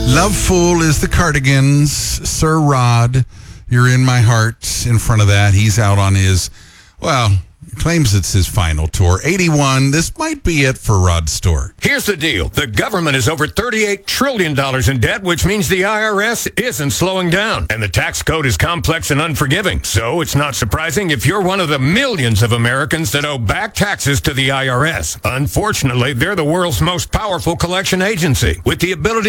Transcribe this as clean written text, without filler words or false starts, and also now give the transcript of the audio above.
Love Fool is the Cardigans. Sir Rod, You're in My Heart. In front of that, he's out on his, claims it's his final tour. 81. This might be it for Rod Stewart. Here's the deal. The government is over $38 trillion in debt, which means the IRS isn't slowing down. And the tax code is complex and unforgiving. So it's not surprising if you're one of the millions of Americans that owe back taxes to the IRS. Unfortunately, they're the world's most powerful collection agency with the ability